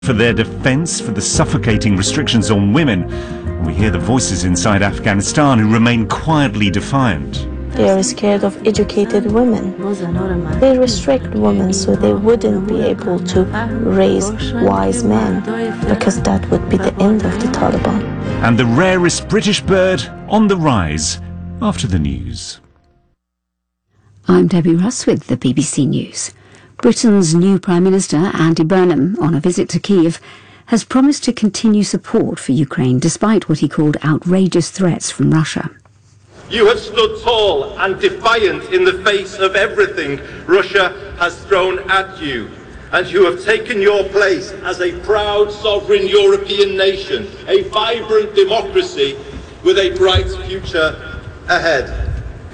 for their defence for the suffocating restrictions on women. And we hear the voices inside Afghanistan who remain quietly defiant. They are scared of educated women. They restrict women so they wouldn't be able to raise wise men, because that would be the end of the Taliban. And the rarest British bird on the rise after the news. I'm Debbie Russ with the BBC News. Britain's new Prime Minister, Andy Burnham, on a visit to Kyiv, has promised to continue support for Ukraine despite what he called outrageous threats from Russia. You have stood tall and defiant in the face of everything Russia has thrown at you, and you have taken your place as a proud sovereign European nation, a vibrant democracy with a bright future ahead.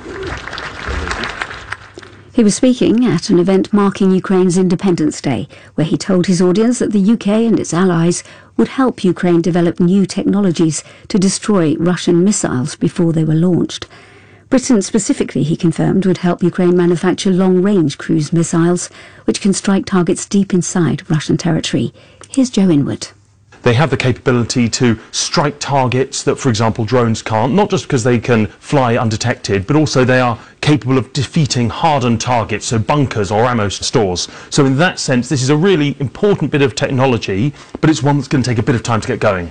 He was speaking at an event marking Ukraine's Independence Day, where he told his audience that the UK and its allies would help Ukraine develop new technologies to destroy Russian missiles before they were launched. Britain specifically, he confirmed, would help Ukraine manufacture long-range cruise missiles, which can strike targets deep inside Russian territory. Here's Joe Inwood. They have the capability to strike targets that, for example, drones can't, not just because they can fly undetected, but also they are capable of defeating hardened targets, so bunkers or ammo stores. So in that sense, this is a really important bit of technology, but it's one that's going to take a bit of time to get going.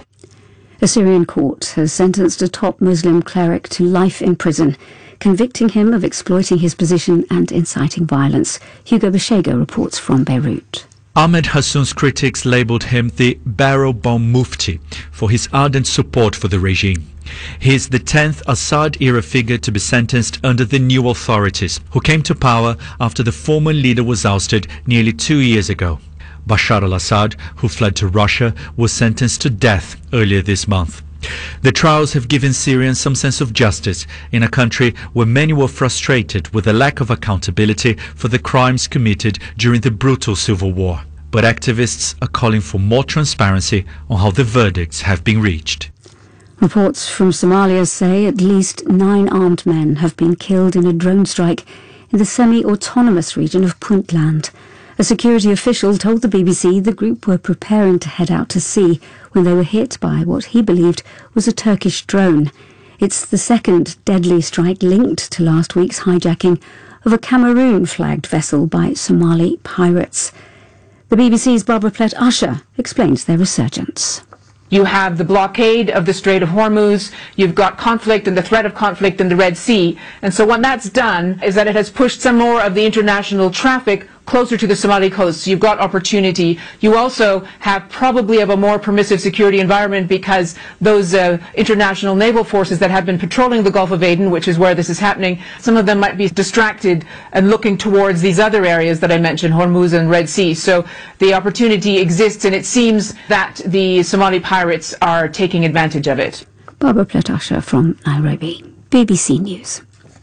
A Syrian court has sentenced a top Muslim cleric to life in prison, convicting him of exploiting his position and inciting violence. Hugo Bashego reports from Beirut. Ahmed Hassoun's critics labelled him the barrel bomb mufti for his ardent support for the regime. He is the 10th Assad-era figure to be sentenced under the new authorities, who came to power after the former leader was ousted nearly 2 years ago. Bashar al-Assad, who fled to Russia, was sentenced to death earlier this month. The trials have given Syrians some sense of justice in a country where many were frustrated with the lack of accountability for the crimes committed during the brutal civil war. But activists are calling for more transparency on how the verdicts have been reached. Reports from Somalia say at least 9 armed men have been killed in a drone strike in the semi-autonomous region of Puntland. A security official told the BBC the group were preparing to head out to sea when they were hit by what he believed was a Turkish drone. It's the second deadly strike linked to last week's hijacking of a Cameroon-flagged vessel by Somali pirates. The BBC's Barbara Plett-Usher explains their resurgence. You have the blockade of the Strait of Hormuz, you've got conflict and the threat of conflict in the Red Sea, and so what that's done is that it has pushed some more of the international traffic closer to the Somali coast. So you've got opportunity. You also have probably of a more permissive security environment because those international naval forces that have been patrolling the Gulf of Aden, which is where this is happening, some of them might be distracted and looking towards these other areas that I mentioned, Hormuz and Red Sea. So the opportunity exists, and it seems that the Somali pirates are taking advantage of it. Barbara Plett-Usher from Nairobi, BBC News.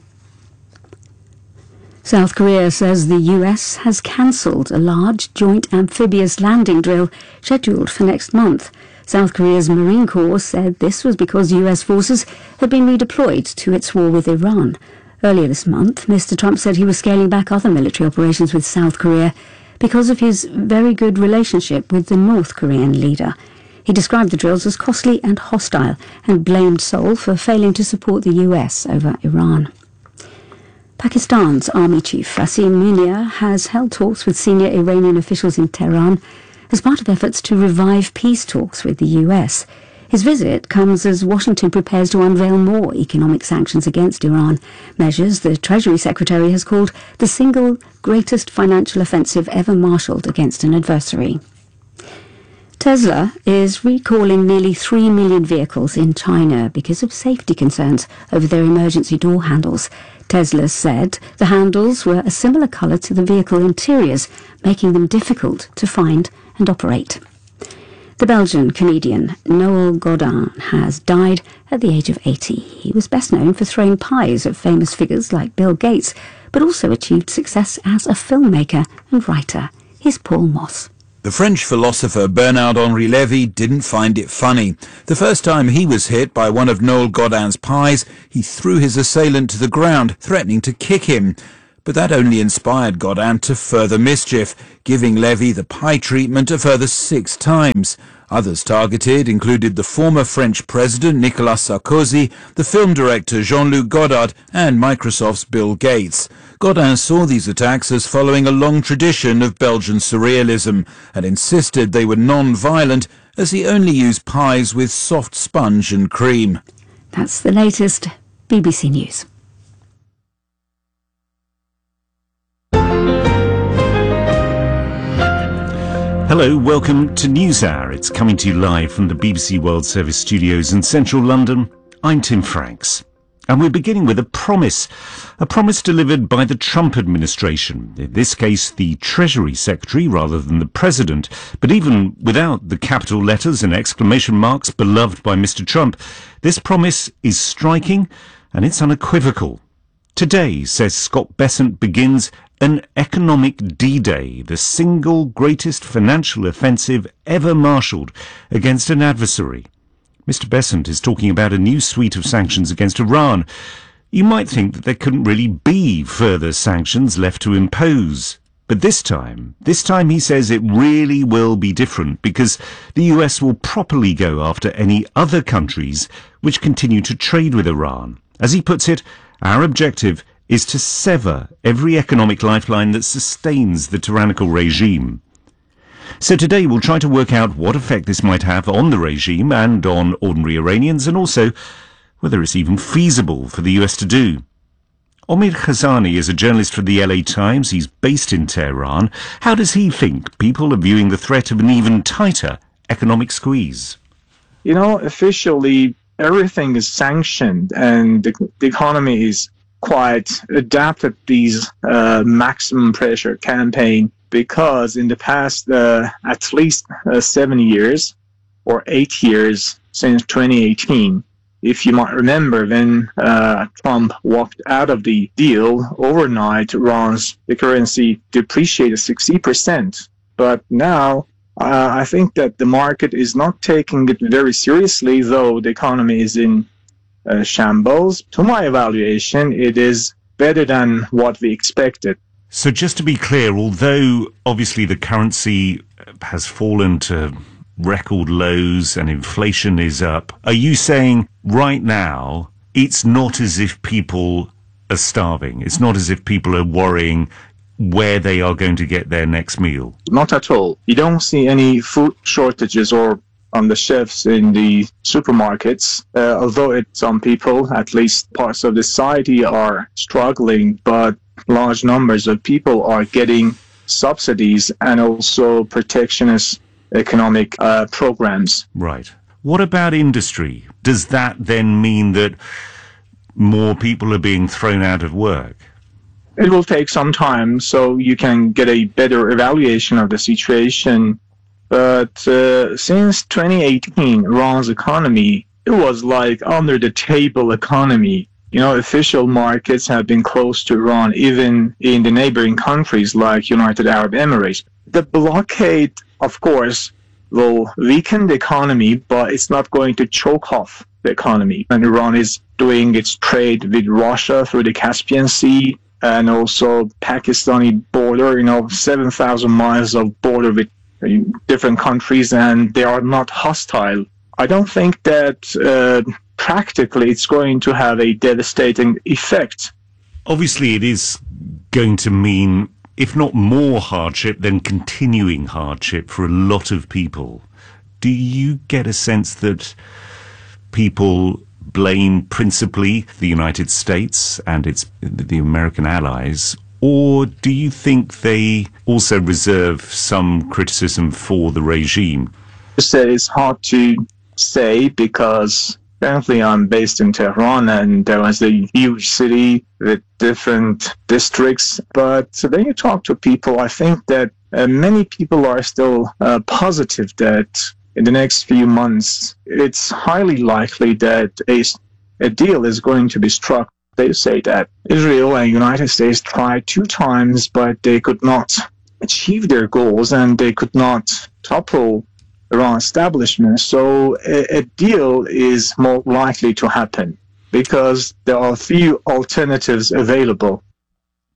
South Korea says the US has cancelled a large joint amphibious landing drill scheduled for next month. South Korea's Marine Corps said this was because US forces had been redeployed to its war with Iran. Earlier this month, Mr. Trump said he was scaling back other military operations with South Korea because of his very good relationship with the North Korean leader. He described the drills as costly and hostile and blamed Seoul for failing to support the US over Iran. Pakistan's army chief Asim Munir has held talks with senior Iranian officials in Tehran as part of efforts to revive peace talks with the US. His visit comes as Washington prepares to unveil more economic sanctions against Iran, measures the Treasury Secretary has called the single greatest financial offensive ever marshalled against an adversary. Tesla is recalling nearly 3 million vehicles in China because of safety concerns over their emergency door handles. Tesla said the handles were a similar colour to the vehicle interiors, making them difficult to find and operate. The Belgian comedian Noel Godin has died at the age of 80. He was best known for throwing pies at famous figures like Bill Gates, but also achieved success as a filmmaker and writer. Here's Paul Moss. The French philosopher Bernard-Henri Lévy didn't find it funny. The first time he was hit by one of Noel Godin's pies, he threw his assailant to the ground, threatening to kick him. but that only inspired Godin to further mischief, giving Levy the pie treatment a further 6 times. Others targeted included the former French president Nicolas Sarkozy, the film director Jean-Luc Godard, and Microsoft's Bill Gates. Godin saw these attacks as following a long tradition of Belgian surrealism and insisted they were non-violent, as he only used pies with soft sponge and cream. That's the latest. BBC News. Hello, welcome to NewsHour. It's coming to you live from the BBC World Service studios in central London. I'm Tim Franks. And we're beginning with a promise delivered by the Trump administration, in this case the Treasury Secretary rather than the President. But even without the capital letters and exclamation marks beloved by Mr. Trump, this promise is striking and it's unequivocal. Today, says Scott Bessent, begins an economic D-Day, the single greatest financial offensive ever marshalled against an adversary. Mr. Bessent is talking about a new suite of sanctions against Iran. You might think that there couldn't really be further sanctions left to impose. But this time he says it really will be different, because the US will properly go after any other countries which continue to trade with Iran. As he puts it, our objective is to sever every economic lifeline that sustains the tyrannical regime. So today we'll try to work out what effect this might have on the regime and on ordinary Iranians, and also whether it's even feasible for the US to do. Omid Khazani is a journalist for the LA Times. He's based in Tehran. How does he think people are viewing the threat of an even tighter economic squeeze? You know, officially everything is sanctioned and the economy is quite adapted to these maximum pressure campaign, because in the past at least 7 years or 8 years since 2018, if you might remember, when Trump walked out of the deal, overnight the currency depreciated 60%. But now I think that the market is not taking it very seriously, though the economy is in shambles. To my evaluation, it is better than what we expected. So just to be clear, although obviously the currency has fallen to record lows and inflation is up, are you saying right now it's not as if people are starving? It's not as if people are worrying where they are going to get their next meal? Not at all. You don't see any food shortages or on the shelves in the supermarkets, although some people, at least parts of the society, are struggling, but large numbers of people are getting subsidies and also protectionist economic programs. Right. What about industry? Does that then mean that more people are being thrown out of work? It will take some time so you can get a better evaluation of the situation. But since 2018, Iran's economy, it was like under the table economy. You know, official markets have been closed to Iran, even in the neighboring countries like United Arab Emirates. The blockade, of course, will weaken the economy, but it's not going to choke off the economy. And Iran is doing its trade with Russia through the Caspian Sea and also Pakistani border, 7,000 miles of border with different countries, and they are not hostile. I don't think that practically it's going to have a devastating effect. Obviously, it is going to mean, if not more hardship, then continuing hardship for a lot of people. Do you get a sense that people blame principally the United States and the American allies, or do you think they also reserve some criticism for the regime? It's hard to say, because currently I'm based in Tehran and there was a huge city with different districts. But when you talk to people, I think that many people are still positive that in the next few months, it's highly likely that a deal is going to be struck. They say that Israel and United States tried 2 times, but they could not achieve their goals and they could not topple Iran establishment. So a deal is more likely to happen because there are few alternatives available.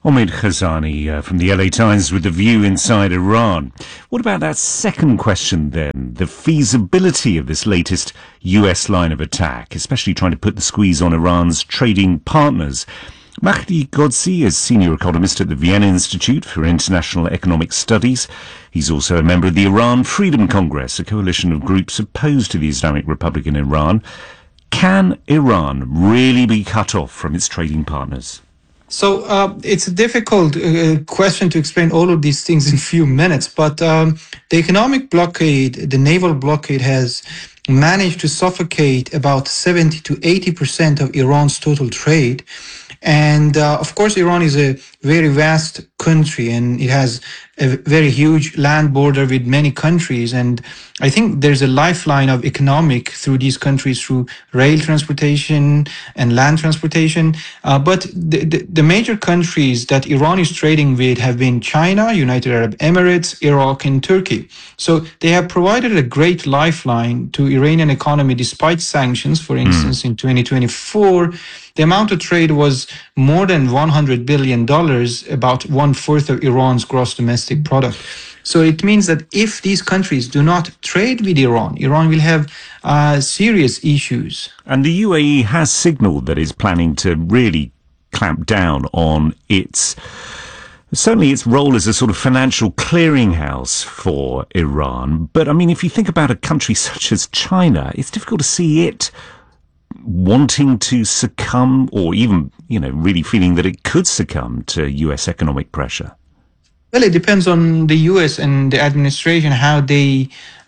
Omid Khazani from the LA Times with the view inside Iran. What about that second question then? The feasibility of this latest US line of attack, especially trying to put the squeeze on Iran's trading partners. Mahdi Godsi is senior economist at the Vienna Institute for International Economic Studies. He's also a member of the Iran Freedom Congress, a coalition of groups opposed to the Islamic Republic in Iran. Can Iran really be cut off from its trading partners? So it's a difficult question to explain all of these things in a few minutes, but the economic blockade, the naval blockade, has managed to suffocate about 70 to 80% of Iran's total trade. And of course, Iran is a very vast country and it has a very huge land border with many countries. And I think there's a lifeline of economic through these countries through rail transportation and land transportation. But the major countries that Iran is trading with have been China, United Arab Emirates, Iraq, and Turkey. So they have provided a great lifeline to Iranian economy despite sanctions. For instance, in 2024, the amount of trade was more than $100 billion, about 1/4 of Iran's gross domestic product. So it means that if these countries do not trade with Iran, Iran will have serious issues. And the UAE has signalled that it's planning to really clamp down on certainly its role as a sort of financial clearinghouse for Iran. But I mean, if you think about a country such as China, it's difficult to see it wanting to succumb or even, really feeling that it could succumb to US economic pressure. Well, it depends on the U.S. and the administration how they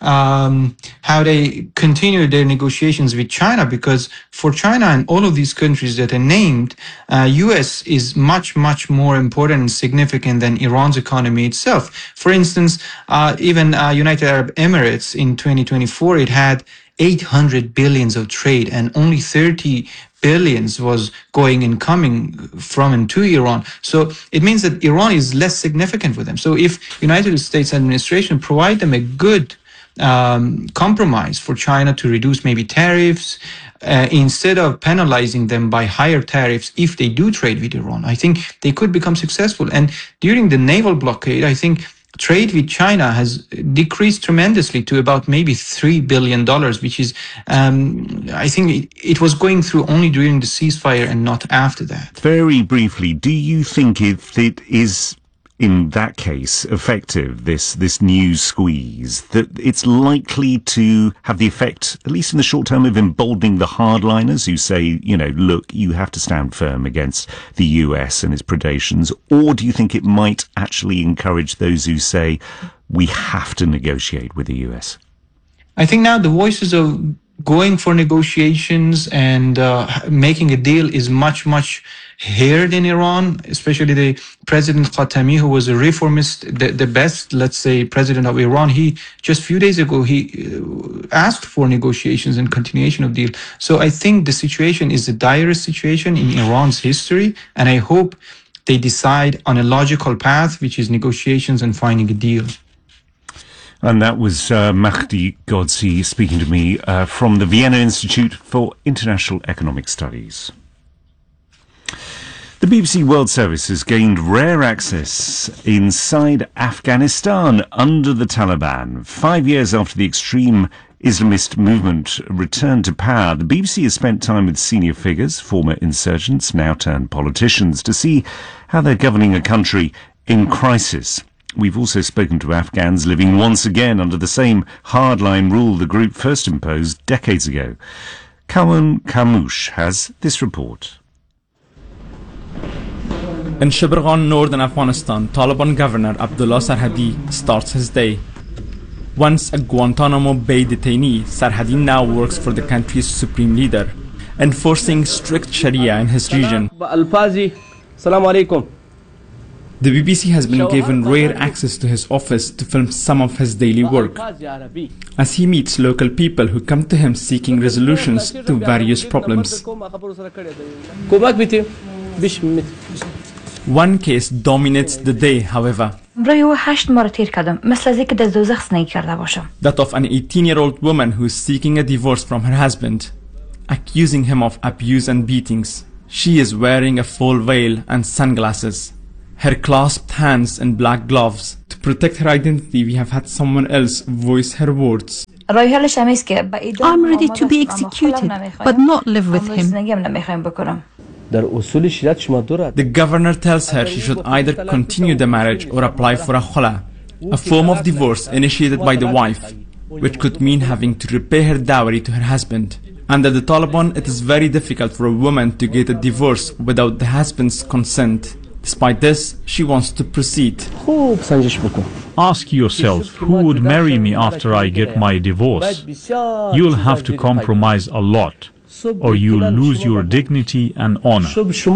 continue their negotiations with China. Because for China and all of these countries that are named, U.S. is much more important and significant than Iran's economy itself. For instance, even United Arab Emirates in 2024, it had 800 billions of trade and only 30 billions was going and coming from and to Iran. So it means that Iran is less significant for them. So if United States administration provide them a good compromise for China to reduce maybe tariffs, instead of penalizing them by higher tariffs if they do trade with Iran, I think they could become successful. And during the naval blockade, I think trade with China has decreased tremendously to about maybe $3 billion, which is, I think it was going through only during the ceasefire and not after that. Very briefly, do you think if it is, in that case, effective, this new squeeze, that it's likely to have the effect, at least in the short term, of emboldening the hardliners who say, look, you have to stand firm against the US and its predations? Or do you think it might actually encourage those who say, we have to negotiate with the US? I think now the voices of going for negotiations and making a deal is much heard in Iran, especially the President Khatami, who was a reformist, the best, let's say, president of Iran. He just a few days ago, he asked for negotiations and continuation of deal. So I think the situation is the direst situation in Iran's history, and I hope they decide on a logical path, which is negotiations and finding a deal. And that was Mahdi Godsi speaking to me from the Vienna Institute for International Economic Studies. The BBC World Service has gained rare access inside Afghanistan under the Taliban. 5 years after the extreme Islamist movement returned to power, the BBC has spent time with senior figures, former insurgents, now turned politicians, to see how they're governing a country in crisis. We've also spoken to Afghans living once again under the same hardline rule the group first imposed decades ago. Kawan Kamoush has this report. In Shibirghan, northern Afghanistan, Taliban Governor Abdullah Sarhadi starts his day. Once a Guantanamo Bay detainee, Sarhadi now works for the country's supreme leader, enforcing strict Sharia in his region. The BBC has been given rare access to his office to film some of his daily work, as he meets local people who come to him seeking resolutions to various problems. One case dominates the day, however. That of an 18-year-old woman who is seeking a divorce from her husband, accusing him of abuse and beatings. She is wearing a full veil and sunglasses. her clasped hands in black gloves. To protect her identity, we have had someone else voice her words. I'm ready to be executed, but not live with him. The governor tells her she should either continue the marriage or apply for a khula, a form of divorce initiated by the wife, which could mean having to repay her dowry to her husband. Under the Taliban, it is very difficult for a woman to get a divorce without the husband's consent. Despite this, she wants to proceed. Ask yourself, who would marry me after I get my divorce? You'll have to compromise a lot, or you'll lose your dignity and honor.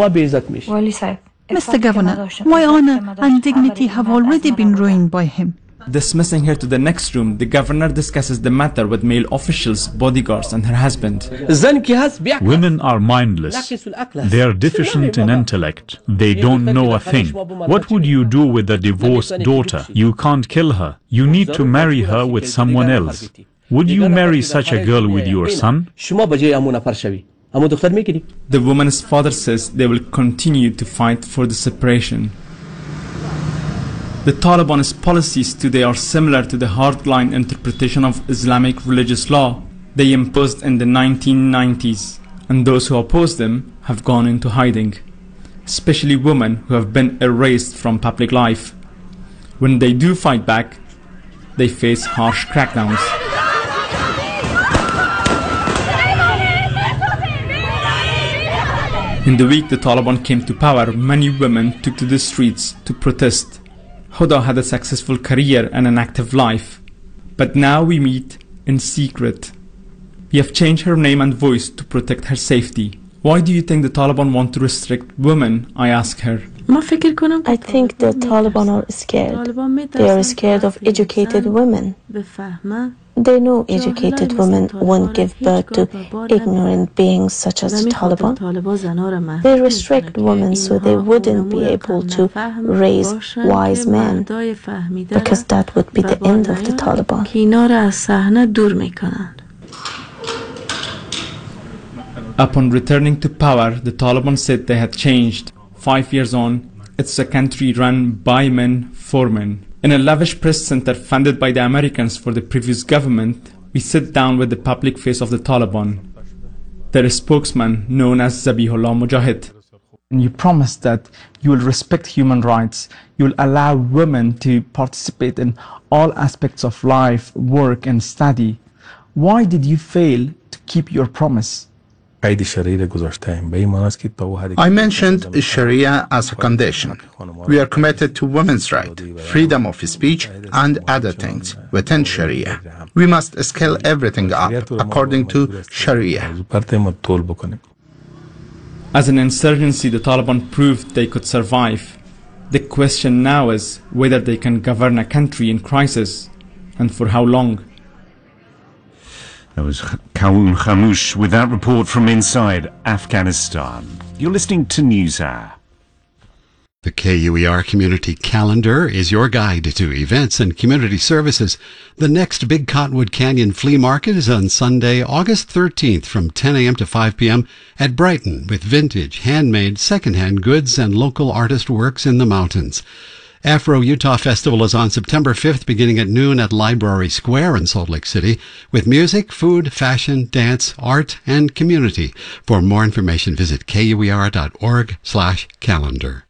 Mr. Governor, my honor and dignity have already been ruined by him. Dismissing her to the next room, the governor discusses the matter with male officials, bodyguards, and her husband. Women are mindless. They are deficient in intellect. They don't know a thing. What would you do with a divorced daughter? You can't kill her. You need to marry her with someone else. Would you marry such a girl with your son? The woman's father says they will continue to fight for the separation. The Taliban's policies today are similar to the hardline interpretation of Islamic religious law they imposed in the 1990s, and those who oppose them have gone into hiding, especially women who have been erased from public life. When they do fight back, they face harsh crackdowns. In the week the Taliban came to power, many women took to the streets to protest. Huda had a successful career and an active life, but now we meet in secret. We have changed her name and voice to protect her safety. Why do you think the Taliban want to restrict women? I ask her. I think the Taliban are scared. They are scared of educated women. They know educated women won't give birth to ignorant beings such as the Taliban. They restrict women so they wouldn't be able to raise wise men, because that would be the end of the Taliban. Upon returning to power, the Taliban said they had changed. 5 years on, it's a country run by men for men. In a lavish press center funded by the Americans for the previous government, we sit down with the public face of the Taliban, their spokesman known as Zabihullah Mujahid. You promise that you will respect human rights, you will allow women to participate in all aspects of life, work and study. Why did you fail to keep your promise? I mentioned Sharia as a condition. We are committed to women's rights, freedom of speech and other things within Sharia. We must scale everything up according to Sharia. As an insurgency, the Taliban proved they could survive. The question now is whether they can govern a country in crisis, and for how long. That was Kaoun Khamouche with that report from inside Afghanistan. You're listening to NewsHour. The KUER Community Calendar is your guide to events and community services. The next Big Cottonwood Canyon Flea Market is on Sunday, August 13th from 10 a.m. to 5 p.m. at Brighton with vintage, handmade, secondhand goods and local artist works in the mountains. Afro Utah Festival is on September 5th beginning at noon at Library Square in Salt Lake City with music, food, fashion, dance, art, and community. For more information, visit kuer.org/calendar.